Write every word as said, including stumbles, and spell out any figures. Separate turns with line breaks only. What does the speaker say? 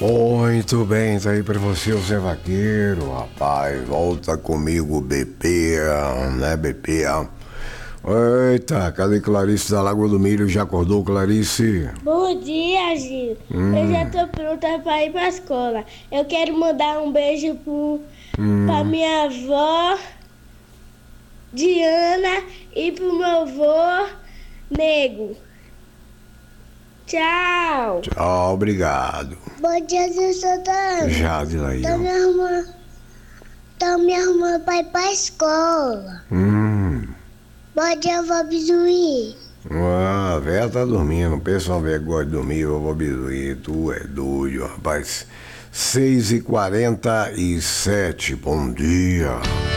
Muito bem, tá aí pra você o Zé Vaqueiro, rapaz. Volta comigo, B P, né, B P? Eita, cadê Clarice da Lagoa do Milho? Já acordou, Clarice?
Bom dia, Gil.
Hum.
Eu já tô pronta pra ir pra escola. Eu quero mandar um beijo pro,
Hum.
pra minha avó, Diana, e pro meu avô, Nego. Tchau.
Tchau, obrigado.
Bom dia, Gil Santana.
Já, Dilaí.
Tô me arrumando, tô me arrumando pra ir pra escola.
Hum.
Bom dia, vovó Bizuí.
Ah, a véia tá dormindo. Pensa uma véia que gosta de dormir, vovó Bizuí. Tu é doido, rapaz. seis e quarenta e sete, bom dia.